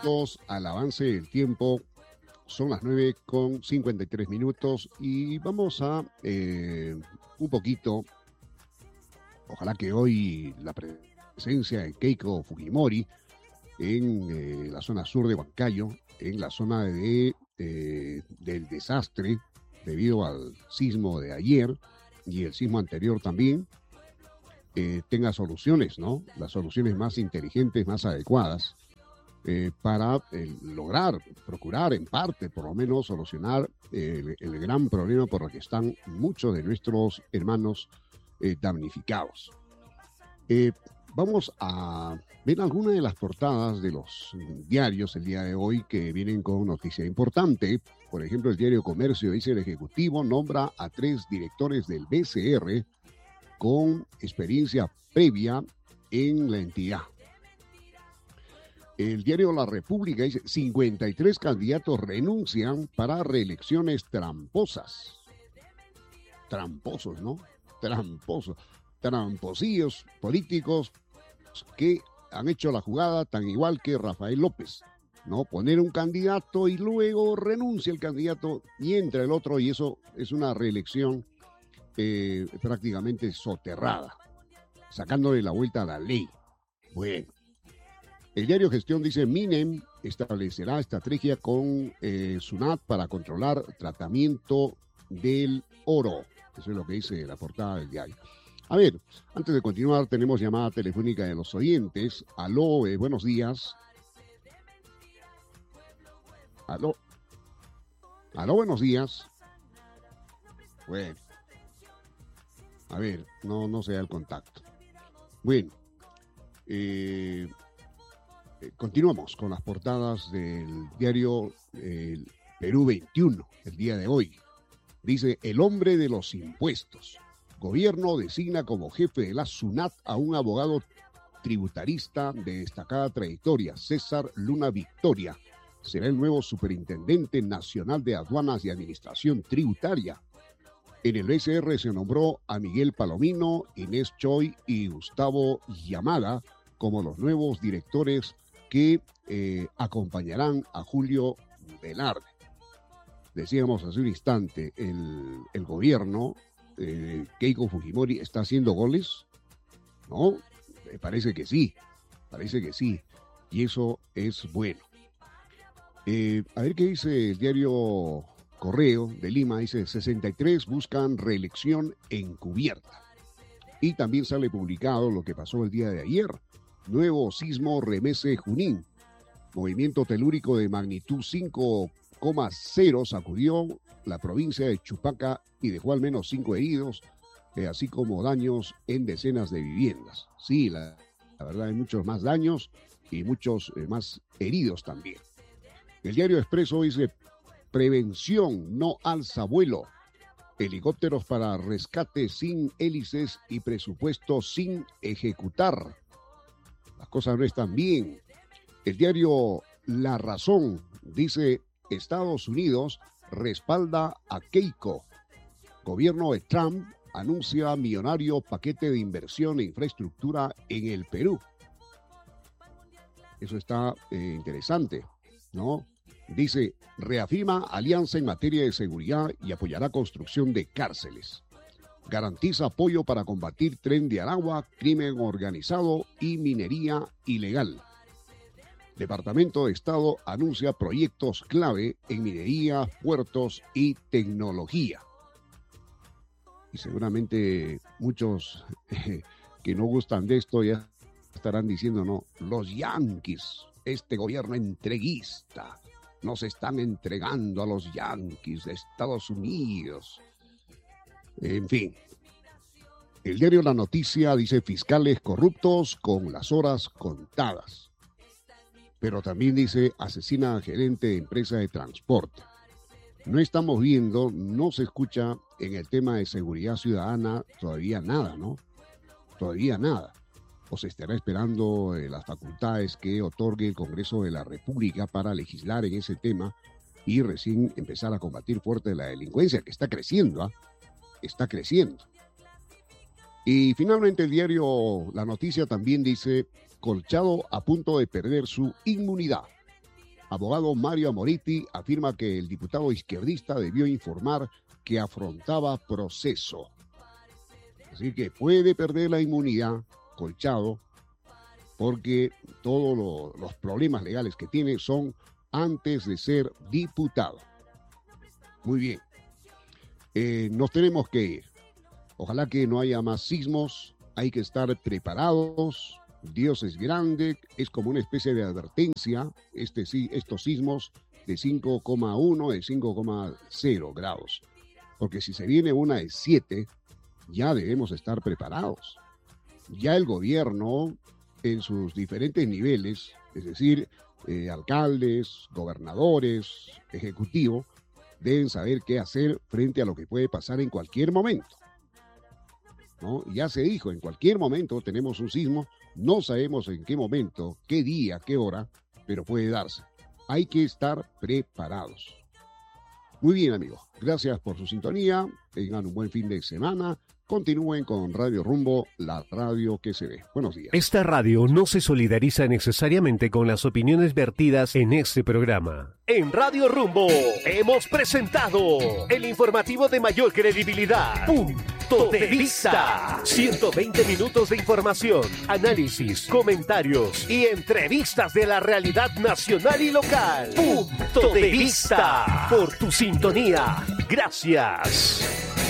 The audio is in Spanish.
al avance del tiempo. Son las 9:53 y vamos a un poquito, ojalá que hoy la presencia de Keiko Fujimori en la zona sur de Huancayo, en la zona del desastre debido al sismo de ayer y el sismo anterior también, tenga soluciones, ¿no? Las soluciones más inteligentes, más adecuadas, para lograr, procurar en parte, por lo menos, solucionar el gran problema por el que están muchos de nuestros hermanos damnificados. Vamos a ver algunas de las portadas de los diarios el día de hoy que vienen con noticia importante. Por ejemplo, el diario Comercio dice: el Ejecutivo nombra a 3 directores del BCR con experiencia previa en la entidad. El diario La República dice: 53 candidatos renuncian para reelecciones tramposas. Tramposos, ¿no? Tramposos. Tramposillos políticos que han hecho la jugada tan igual que Rafael López, ¿no? Poner un candidato y luego renuncia el candidato y entra el otro, y eso es una reelección prácticamente soterrada, sacándole la vuelta a la ley. Bueno. El diario Gestión dice: Minem establecerá estrategia con SUNAT para controlar tratamiento del oro. Eso es lo que dice la portada del diario. A ver, antes de continuar, tenemos llamada telefónica de los oyentes. Aló, buenos días. Aló. Aló, buenos días. Bueno. A ver, no se da el contacto. Bueno. Continuamos con las portadas del diario Perú 21, el día de hoy. Dice: el hombre de los impuestos. Gobierno designa como jefe de la SUNAT a un abogado tributarista de destacada trayectoria, César Luna Victoria. Será el nuevo superintendente nacional de aduanas y administración tributaria. En el BCR se nombró a Miguel Palomino, Inés Choi y Gustavo Yamada como los nuevos directores que acompañarán a Julio Velarde. Decíamos hace un instante, el gobierno, Keiko Fujimori, ¿está haciendo goles? ¿No? Parece que sí, y eso es bueno. A ver qué dice el diario Correo de Lima. Dice: 63 buscan reelección encubierta. Y también sale publicado lo que pasó el día de ayer. Nuevo sismo remece Junín. Movimiento telúrico de magnitud 5,0 sacudió la provincia de Chupaca y dejó al menos 5 heridos, así como daños en decenas de viviendas. Sí, la verdad hay muchos más daños y muchos más heridos también. El diario Expreso dice: prevención no alza vuelo. Helicópteros para rescate sin hélices y presupuesto sin ejecutar. Las cosas no están bien. El diario La Razón dice: Estados Unidos respalda a Keiko. Gobierno de Trump anuncia millonario paquete de inversión e infraestructura en el Perú. Eso está interesante, ¿no? Dice: reafirma alianza en materia de seguridad y apoyará construcción de cárceles. Garantiza apoyo para combatir Tren de Aragua, crimen organizado y minería ilegal. Departamento de Estado anuncia proyectos clave en minería, puertos y tecnología. Y seguramente muchos que no gustan de esto ya estarán diciendo: no, los yanquis, este gobierno entreguista, nos están entregando a los yanquis de Estados Unidos. En fin, el diario La Noticia dice: fiscales corruptos con las horas contadas. Pero también dice: asesina a gerente de empresa de transporte. No estamos viendo, no se escucha en el tema de seguridad ciudadana todavía nada, ¿no? Todavía nada. O se estará esperando las facultades que otorgue el Congreso de la República para legislar en ese tema y recién empezar a combatir fuerte la delincuencia, que está creciendo, ¿ah? Está creciendo. Y finalmente el diario La Noticia también dice: Colchado a punto de perder su inmunidad. abogado Mario Amoriti afirma que el diputado izquierdista debió informar que afrontaba proceso. Así que puede perder la inmunidad, Colchado, porque todos los problemas legales que tiene son antes de ser diputado. Muy bien. Nos tenemos que ir. Ojalá que no haya más sismos. Hay que estar preparados. Dios es grande. Es como una especie de advertencia. Estos sismos de 5,1, de 5,0 grados. Porque si se viene una de 7, ya debemos estar preparados. Ya el gobierno, en sus diferentes niveles, es decir, alcaldes, gobernadores, ejecutivo, deben saber qué hacer frente a lo que puede pasar en cualquier momento, ¿no? Ya se dijo, en cualquier momento tenemos un sismo, no sabemos en qué momento, qué día, qué hora, pero puede darse. Hay que estar preparados. Muy bien, amigos, gracias por su sintonía, tengan un buen fin de semana. Continúen con Radio Rumbo, la radio que se ve. Buenos días. Esta radio no se solidariza necesariamente con las opiniones vertidas en este programa. En Radio Rumbo hemos presentado el informativo de mayor credibilidad. Punto de Vista. 120 minutos de información, análisis, comentarios y entrevistas de la realidad nacional y local. Punto de Vista. Por tu sintonía. Gracias.